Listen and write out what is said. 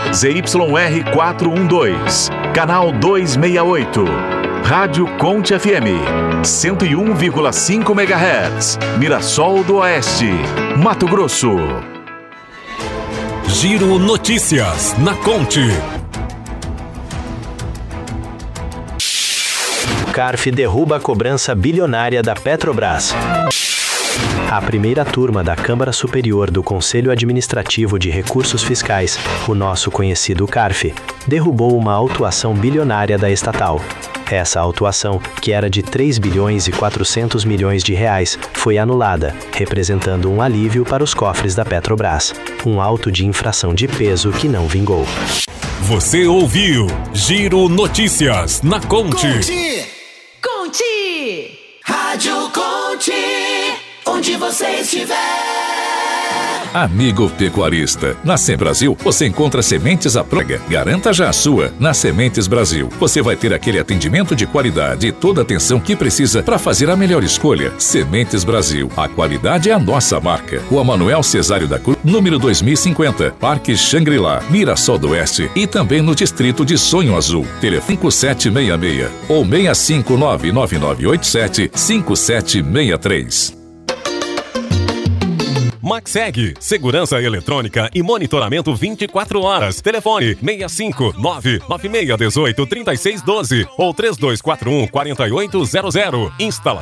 ZYR 412, canal 268. Rádio Conte FM, 101,5 MHz, Mirassol do Oeste, Mato Grosso. Giro Notícias na Conte. CARF derruba a cobrança bilionária da Petrobras. A primeira turma da Câmara Superior do Conselho Administrativo de Recursos Fiscais, o nosso conhecido CARF, derrubou uma autuação bilionária da estatal. Essa autuação, que era de 3 bilhões e 400 milhões de reais, foi anulada, representando um alívio para os cofres da Petrobras. Um auto de infração de peso que não vingou. Você ouviu Giro Notícias na Conte. Conte! Rádio Conte! Onde você estiver. Amigo pecuarista, na Sem Brasil você encontra sementes à prova. Garanta já a sua. Na Sementes Brasil você vai ter aquele atendimento de qualidade e toda a atenção que precisa para fazer a melhor escolha. Sementes Brasil, a qualidade é a nossa marca. Rua Manuel Cesário da Cruz, número 2050, Parque Xangri-Lá, Mirassol do Oeste e também no distrito de Sonho Azul. Telefone 5766 ou 65999875763. Maxeg, segurança eletrônica e monitoramento 24 horas. Telefone 65996183612 ou 3241-4800. Instalação